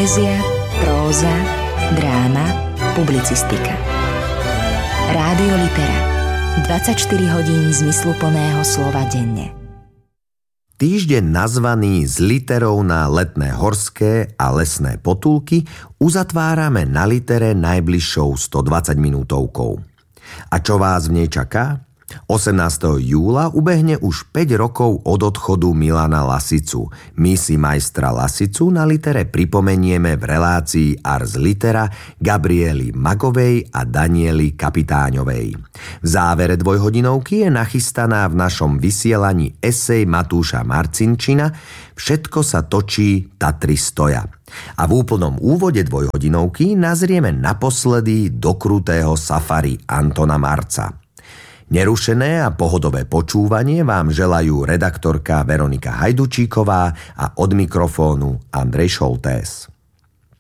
Poézia, próza, dráma, publicistika. Rádio Litera. 24 hodín zmysluplného slova denne. Týždeň nazvaný z literou na letné horské a lesné potulky uzatvárame na Litere najbližšou 120 minútovkou. A čo vás v nej čaká? 18. júla ubehne už 5 rokov od odchodu Milana Lasicu. My si majstra Lasicu na Litere pripomenieme v relácii Ars Litera Gabriely Magovej a Daniely Kapitáňovej. V závere dvojhodinovky je nachystaná v našom vysielaní esej Matúša Marcinčina Všetko sa točí, Tatry stoja. A v úplnom úvode dvojhodinovky nazrieme naposledy do krutého safari Antona Marca. Nerušené a pohodové počúvanie vám želajú redaktorka Veronika Hajdučíková a od mikrofónu Andrej Šoltés.